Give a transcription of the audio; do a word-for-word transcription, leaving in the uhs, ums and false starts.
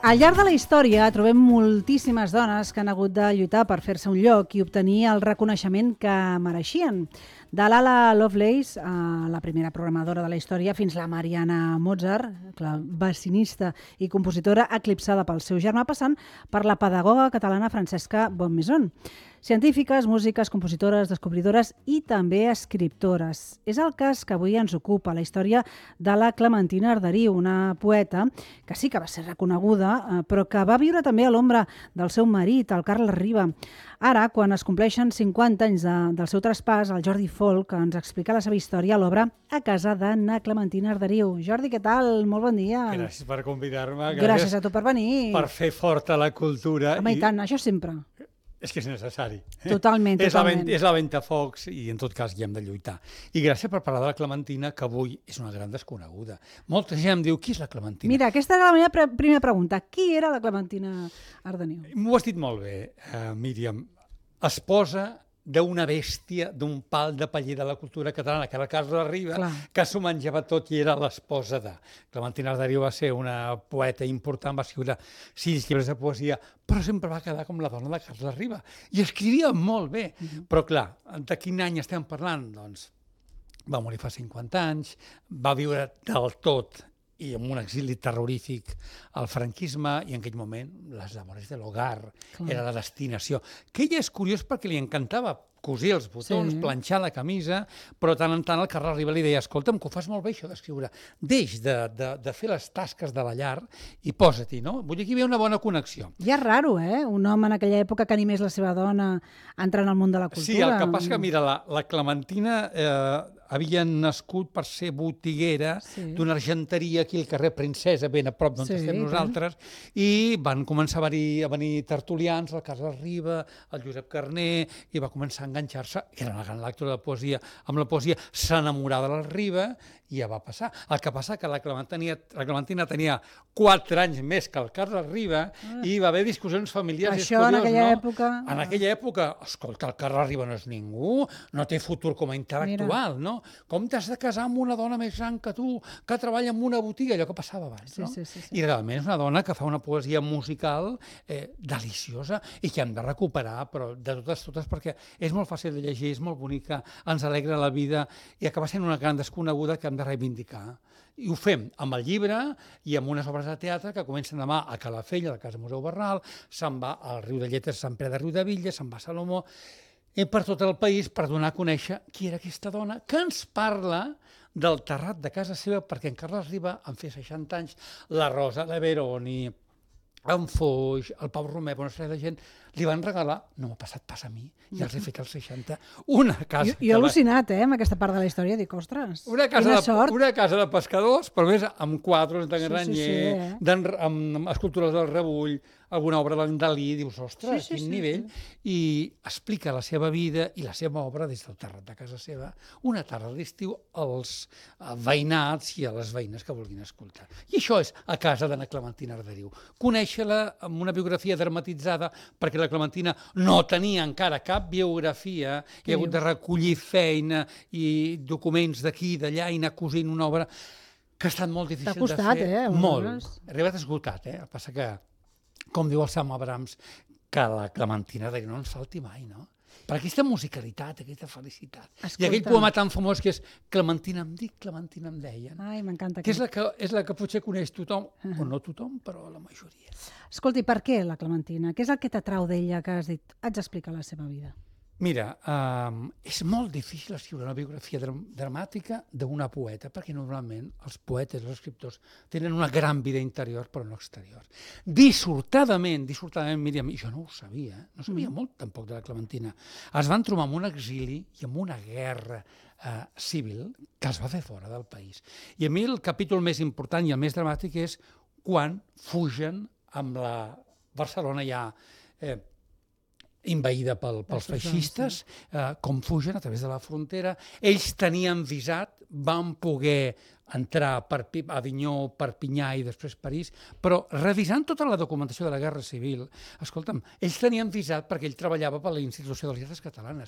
Al llarg de la història trobem moltíssimes dones que han hagut de lluitar per fer-se un lloc i obtenir el reconeixement que mereixien. De l'Ala Lovelace, la primera programadora de la història, fins la Mariana Mozart, clavecinista i compositora eclipsada pel seu germà, passant per la pedagoga catalana Francesca Bonnemaison. Científiques, músiques, compositores, descobridores i també escriptores. És el cas que avui ens ocupa, la història de la Clementina Arderiu, una poeta que sí que va ser reconeguda, però que va viure també a l'ombra del seu marit, el Carles Riba. Ara, quan es compleixen cinquanta anys de, del seu traspàs, el Jordi Folk ens explica la seva història a l'obra A casa d'Anna Clementina Arderiu. Jordi, què tal? Molt bon dia. Gràcies per convidar-me. Gràcies, Gràcies a tu per venir. Per fer forta la cultura. Home, i, i tant, això sempre. És que és necessari. Totalment, és totalment. La, és la ventafocs i en tot cas hi hem de lluitar. I gràcies per parlar de la Clementina, que avui és una gran desconeguda. Molta gent em diu, qui és la Clementina? Mira, aquesta era la meva pre primera pregunta. Qui era la Clementina Arderiu? M'ho has dit molt bé, uh, Míriam. Esposa d'una bèstia, d'un pal de paller de la cultura catalana, que era el Carles Riba, Clar. que s'ho menjava tot i era l'esposa de. Clementina Arderiu va ser una poeta important, va escriure sis llibres de poesia, però sempre va quedar com la dona de Carles Riba. I escrivia molt bé. Uh-huh. Però clar, de quin any estem parlant? Doncs va morir fa cinquanta anys, va viure del tot i amb un exili terrorífic al franquisme, i en aquell moment les labores de l'hogar era la destinació. Que ella és curiós perquè li encantava cosir els botons, sí. planxar la camisa, però tant en tant el Carles Riba li deia, escolta'm, que ho fas molt bé això d'escriure, deix de, de, de fer les tasques de la llar i posa-t'hi, no? Vull dir que hi havia una bona connexió. Ja és raro, eh? Un home en aquella època que animés la seva dona a entrar en el món de la cultura. Sí, el que passa que, mira, la, la Clementina eh, havia nascut per ser botiguera sí. d'una argenteria aquí al carrer Princesa, ben a prop d'on sí, estem nosaltres, i van començar a venir, a venir tertulians, el Carles Riba, el Josep Carner, i va començar a enganxar-se, era una gran lectora de poesia, amb la poesia s'enamorava del Riba i ja va passar. El que passa que la Clementina, la Clementina tenia quatre anys més que el Carles Riba ah. i va haver discussions familiars. Això curiós, en aquella no? època... En aquella època, escolta, el Carles Riba no és ningú, no té futur com a intel·lectual, Mira. no? Com t'has de casar amb una dona més gran que tu, que treballa en una botiga, allò que passava abans, no? Sí, sí, sí, sí. I realment és una dona que fa una poesia musical eh, deliciosa i que hem de recuperar, però de totes, totes, perquè és molt fàcil de llegir, és molt bonica, ens alegra la vida i acaba sent una gran desconeguda que hem de reivindicar. I ho fem amb el llibre i amb unes obres de teatre que comencen demà a Calafell, a la Casa Museu Bernal, se'n va al Riu de Lletres, Sant Pere de Riudebitlles, se'n va a Salomó, i per tot el país per donar a conèixer qui era aquesta dona que ens parla del terrat de casa seva, perquè en Carles Riba en feia seixanta anys, la Rosa de Veroni, en Foix, el Pau Romer, bona sèrie de gent, li van regalar, no m'ha passat pas a mi, ja els he fet als seixanta, una casa... Jo, jo he al·lucinat, eh, amb aquesta part de la història, dic, ostres, una casa quina de, sort. Una casa de pescadors, però més amb quadres de Granyer, sí, sí, sí, eh? amb escultures del Rebull, alguna obra d'en Dalí, dius, ostres, sí, sí, quin sí, nivell, sí. i explica la seva vida i la seva obra des del terrat de casa seva, una tarda d'estiu als veïnats i a les veïnes que vulguin escoltar. I això és A casa d'Anna Clementina Arderiu. Conèixer-la amb una biografia dramatitzada, perquè la Clementina no tenia encara cap biografia, hi ha hagut de recollir feina i documents d'aquí i d'allà i anar cosint una obra que ha estat molt difícil de fer. T'ha costat, eh? Molt. He arribat esgotat, eh? El que passa que, com diu el Sam Abrams, que la Clementina Arderiu no ens falti mai, no? Per aquesta musicalitat, aquesta felicitat. Escolta. I aquell poema tan famós que és Clementina em dic, Clementina em deien. Ai, m'encanta. Que és la que, és la que potser coneix tothom, uh -huh. o no tothom, però la majoria. Escolta, i per què la Clementina? Què és el que t'atrau d'ella que has dit? Haig d'explicar la seva vida. Mira, um, és molt difícil escriure una biografia dram dramàtica d'una poeta, perquè normalment els poetes, els escriptors, tenen una gran vida interior, però no exterior. Dissortadament, dissortadament, Míriam, i jo no ho sabia, no sabia mm. molt tampoc de la Clementina, es van trobar amb un exili i amb una guerra eh, civil que els va fer fora del país. I a mi el capítol més important i el més dramàtic és quan fugen amb la Barcelona ja... Eh, invaïda pel, pels feixistes, eh, com fugen a través de la frontera. Ells tenien visat, van poder entrar per Avinyó, Perpinyà i després París, però revisant tota la documentació de la Guerra Civil, escolta'm, ells tenien visat perquè ell treballava per la Institució de les Lletres Catalanes,